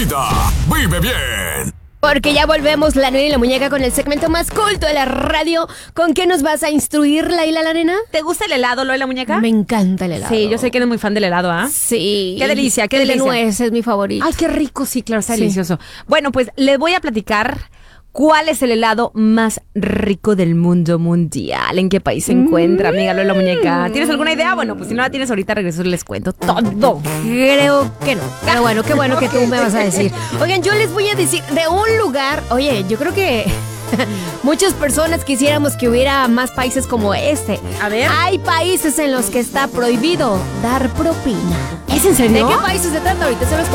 Vive bien. Porque ya volvemos, la nena y la muñeca, con el segmento más culto de la radio. ¿Con qué nos vas a instruir, Laila, la nena? ¿Te gusta el helado, Lola, muñeca? Me encanta el helado. Sí, yo sé que eres muy fan del helado, ¿ah? Sí. Qué delicia, qué El delicia. de nuez es mi favorito. Ay, qué rico, sí, claro, está Sí. delicioso. Bueno, pues les voy a platicar cuál es el helado más rico del mundo mundial. ¿En qué país se encuentra, amiga Lola Muñeca? ¿Tienes alguna idea? Bueno, pues si no la tienes ahorita, regreso y les cuento todo. Creo que no. Pero bueno, qué bueno que tú me vas a decir. Oigan, yo les voy a decir de un lugar. Oye, yo creo que muchas personas quisiéramos que hubiera más países como este. A ver. Hay países en los que está prohibido dar propina. ¿Es en serio? ¿De qué países se trata? Ahorita se los